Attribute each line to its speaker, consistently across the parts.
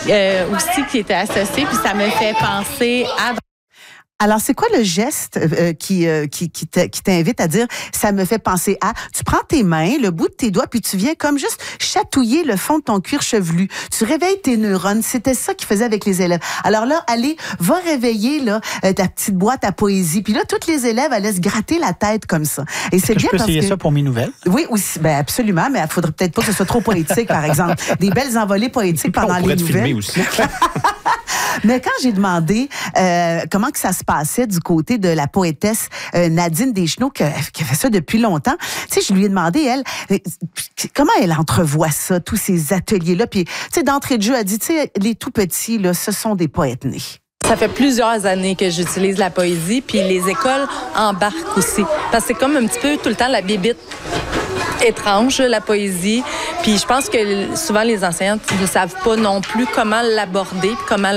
Speaker 1: aussi qui était associé, puis ça me fait penser à...
Speaker 2: Alors, c'est quoi le geste qui t'invite à dire « ça me fait penser à ». Tu prends tes mains, le bout de tes doigts, puis tu viens comme juste chatouiller le fond de ton cuir chevelu. Tu réveilles tes neurones. C'était ça qu'ils faisaient avec les élèves. Alors là, allez, va réveiller là ta petite boîte à poésie. Puis là, toutes les élèves allaient se gratter la tête comme ça. Et c'est bien
Speaker 3: je peux
Speaker 2: parce
Speaker 3: essayer
Speaker 2: que...
Speaker 3: ça pour mes nouvelles?
Speaker 2: Oui, aussi, ben absolument, mais il faudrait peut-être pas que ce soit trop poétique, par exemple. Des belles envolées poétiques pendant les nouvelles.
Speaker 3: On pourrait te filmer aussi.
Speaker 2: Mais quand j'ai demandé comment que ça se passait du côté de la poétesse Nadine Deschenaux, qui fait ça depuis longtemps, tu sais, je lui ai demandé, elle, comment elle entrevoit ça, tous ces ateliers-là. Puis, tu sais, d'entrée de jeu, elle dit, tu sais, les tout petits, là, ce sont des poètes nés.
Speaker 1: Ça fait plusieurs années que j'utilise la poésie, puis les écoles embarquent aussi. Parce que c'est comme un petit peu tout le temps la bébite étrange, la poésie. Puis je pense que souvent les enseignantes ne savent pas non plus comment l'aborder, comment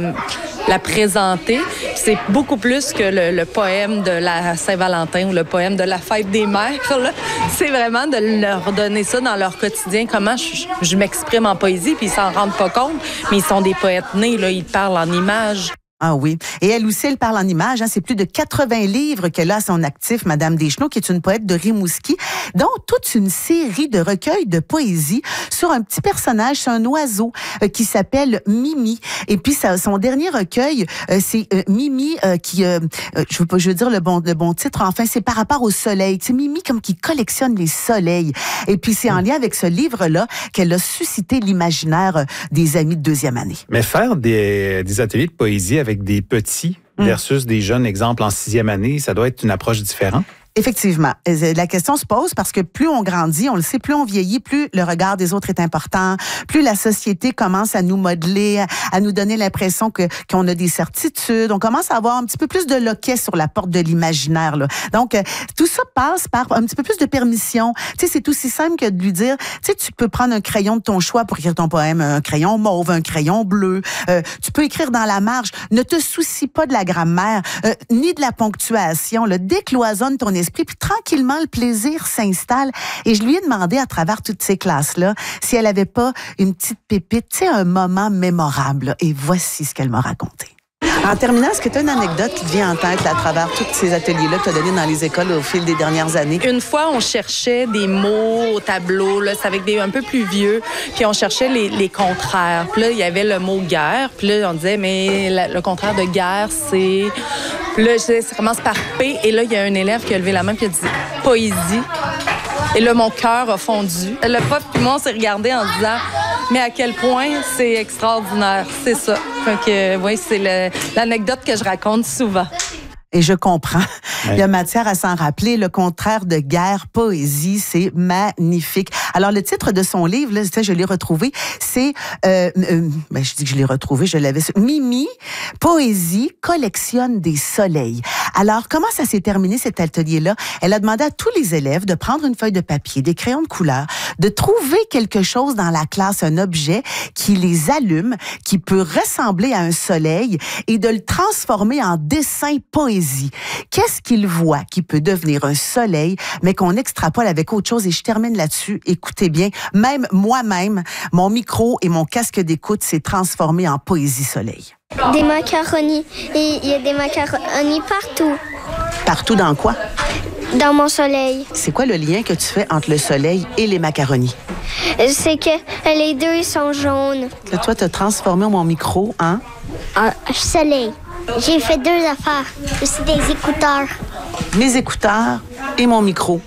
Speaker 1: la présenter. C'est beaucoup plus que le poème de la Saint-Valentin ou le poème de la fête des mères. Là. C'est vraiment de leur donner ça dans leur quotidien, comment je m'exprime en poésie, puis ils s'en rendent pas compte, mais ils sont des poètes nés, là, ils parlent en images.
Speaker 2: Ah oui. Et elle aussi, elle parle en images. Hein. C'est plus de 80 livres qu'elle a à son actif, Madame Deschenaux, qui est une poète de Rimouski, dont toute une série de recueils de poésie sur un petit personnage, c'est un oiseau qui s'appelle Mimi. Et puis son dernier recueil, c'est Mimi qui, je veux dire le bon titre. Enfin, c'est par rapport au soleil. C'est Mimi comme qui collectionne les soleils. Et puis c'est en lien avec ce livre-là qu'elle a suscité l'imaginaire des amis de deuxième année.
Speaker 4: Mais faire des ateliers de poésie avec des petits versus des jeunes, exemple en 6e année, ça doit être une approche différente?
Speaker 2: Effectivement. La question se pose parce que plus on grandit, on le sait, plus on vieillit, plus le regard des autres est important, plus la société commence à nous modeler, à nous donner l'impression qu'on a des certitudes. On commence à avoir un petit peu plus de loquet sur la porte de l'imaginaire, là. Donc, tout ça passe par un petit peu plus de permission. Tu sais, c'est aussi simple que de lui dire, tu sais, tu peux prendre un crayon de ton choix pour écrire ton poème, un crayon mauve, un crayon bleu. Tu peux écrire dans la marge. Ne te soucie pas de la grammaire, ni de la ponctuation, là. Décloisonne ton esprit, puis tranquillement, le plaisir s'installe. Et je lui ai demandé, à travers toutes ces classes-là, si elle avait pas une petite pépite, tu sais, un moment mémorable. Là. Et voici ce qu'elle m'a raconté. En terminant, est-ce que tu as une anecdote qui te vient en tête là, à travers tous ces ateliers-là que tu as donnés dans les écoles au fil des dernières années?
Speaker 1: Une fois, on cherchait des mots au tableau, là, c'est avec des un peu plus vieux, puis on cherchait les contraires. Puis là, il y avait le mot guerre, puis là, on disait, mais le contraire de guerre, c'est... Puis là, ça commence par P, et là, il y a un élève qui a levé la main, puis il a dit « poésie ». Et là, mon cœur a fondu. Le prof puis moi, on s'est regardé en disant « mais à quel point c'est extraordinaire ». C'est ça. Fait que, oui, c'est l'anecdote que je raconte souvent.
Speaker 2: Et je comprends.
Speaker 4: Ouais.
Speaker 2: Il y a matière à s'en rappeler. Le contraire de guerre, poésie, c'est magnifique. Alors, le titre de son livre, là, je l'ai retrouvé, c'est... je dis que je l'ai retrouvé, je l'avais... Mimi, poésie, collectionne des soleils. Alors, comment ça s'est terminé, cet atelier-là? Elle a demandé à tous les élèves de prendre une feuille de papier, des crayons de couleur, de trouver quelque chose dans la classe, un objet qui les allume, qui peut ressembler à un soleil, et de le transformer en dessin poésie. Qu'est-ce qu'il voit qui peut devenir un soleil, mais qu'on extrapole avec autre chose? Et je termine là-dessus. Écoutez bien, même moi-même, mon micro et mon casque d'écoute s'est transformé en poésie soleil.
Speaker 5: Des macaronis. Et il y a des macaronis partout.
Speaker 2: Partout dans quoi?
Speaker 5: Dans mon soleil.
Speaker 2: C'est quoi le lien que tu fais entre le soleil et les macaronis?
Speaker 5: C'est que les deux sont jaunes.
Speaker 2: Que toi, t'as transformé mon micro en...
Speaker 5: Soleil. J'ai fait 2 affaires. Aussi des écouteurs.
Speaker 2: Mes écouteurs et mon micro.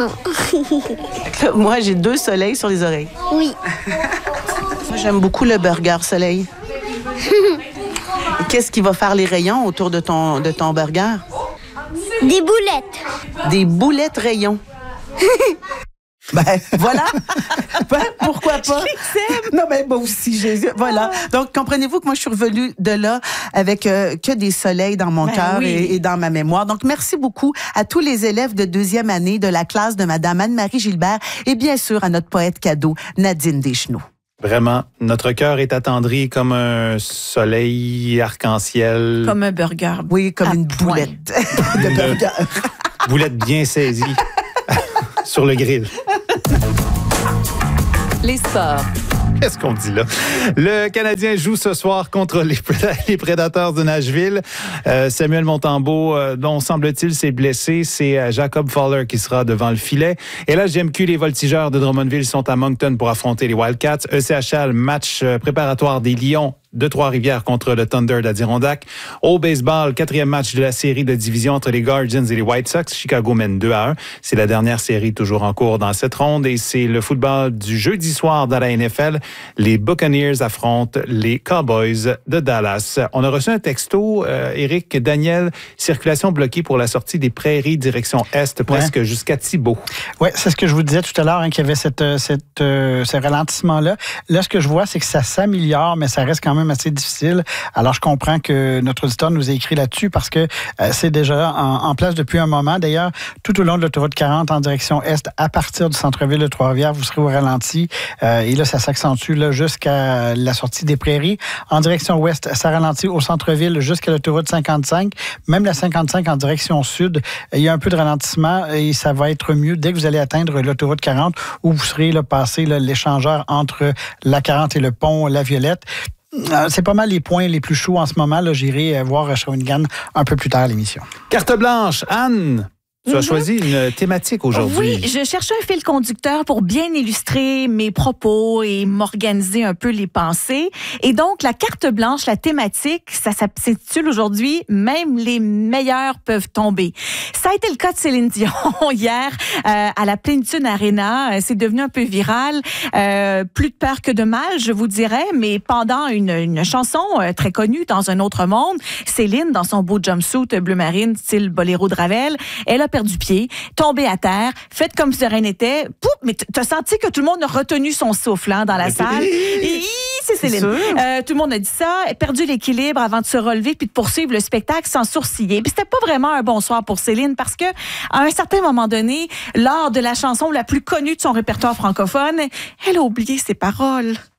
Speaker 2: Moi, j'ai 2 soleils sur les oreilles.
Speaker 5: Oui.
Speaker 2: Moi, j'aime beaucoup le burger soleil. Qu'est-ce qui va faire les rayons autour de ton burger?
Speaker 5: Des boulettes.
Speaker 2: Des boulettes rayons. Ben, voilà. Ben, pourquoi pas? Non, ben, moi aussi, voilà. Donc, comprenez-vous que moi, je suis revenue de là avec que des soleils dans mon cœur et dans ma mémoire. Donc, merci beaucoup à tous les élèves de 2e année de la classe de Madame Anne-Marie Gilbert et bien sûr à notre poète cadeau, Nadine Deschenaux.
Speaker 4: Vraiment, notre cœur est attendri comme un soleil arc-en-ciel.
Speaker 1: Comme un burger.
Speaker 2: Oui, comme une boulette de burger.
Speaker 4: Boulette bien saisie sur le grill.
Speaker 6: Les sports.
Speaker 4: Qu'est-ce qu'on dit là? Le Canadien joue ce soir contre les Prédateurs de Nashville. Samuel Montembeault, dont semble-t-il s'est blessé, c'est Jacob Fowler qui sera devant le filet. Et là, GMQ, les Voltigeurs de Drummondville sont à Moncton pour affronter les Wildcats. ECHL, match préparatoire des Lions de Trois-Rivières contre le Thunder d'Adirondack. Au baseball, 4e match de la série de division entre les Guardians et les White Sox. Chicago mène 2-1. C'est la dernière série toujours en cours dans cette ronde et c'est le football du jeudi soir dans la NFL. Les Buccaneers affrontent les Cowboys de Dallas. On a reçu un texto, Éric, Daniel, circulation bloquée pour la sortie des Prairies direction Est, presque jusqu'à Thibault.
Speaker 3: Oui, c'est ce que je vous disais tout à l'heure, qu'il y avait ce ralentissement-là. Là, ce que je vois, c'est que ça s'améliore, mais ça reste quand même assez difficile. Alors, je comprends que notre auditeur nous a écrit là-dessus parce que c'est déjà en place depuis un moment. D'ailleurs, tout au long de l'autoroute 40 en direction Est, à partir du centre-ville de Trois-Rivières, vous serez au ralenti. Et là, ça s'accentue là, jusqu'à la sortie des Prairies. En direction Ouest, ça ralentit au centre-ville jusqu'à l'autoroute 55. Même la 55 en direction Sud, il y a un peu de ralentissement et ça va être mieux dès que vous allez atteindre l'autoroute 40 où vous serez là, passé là, l'échangeur entre la 40 et le pont La Violette. C'est pas mal les points les plus chauds en ce moment. Là, j'irai voir Shawinigan un peu plus tard à l'émission.
Speaker 4: Carte blanche, Anne! Tu as choisi une thématique aujourd'hui.
Speaker 6: Oui, je cherchais un fil conducteur pour bien illustrer mes propos et m'organiser un peu les pensées. Et donc, la carte blanche, la thématique, ça s'intitule aujourd'hui « Même les meilleurs peuvent tomber ». Ça a été le cas de Céline Dion hier à la Plénitude Arena. C'est devenu un peu viral. Plus de peur que de mal, je vous dirais, mais pendant une chanson très connue dans un autre monde, Céline, dans son beau jumpsuit bleu marine, style boléro de Ravel, elle a perdu pied, tombé à terre, fait comme si de rien n'était. Pouf, mais t'as senti que tout le monde a retenu son souffle hein, dans la salle. C'est Céline. Tout le monde a dit ça, a perdu l'équilibre avant de se relever puis de poursuivre le spectacle sans sourciller. Puis c'était pas vraiment un bon soir pour Céline parce que à un certain moment donné, lors de la chanson la plus connue de son répertoire francophone, elle a oublié ses paroles.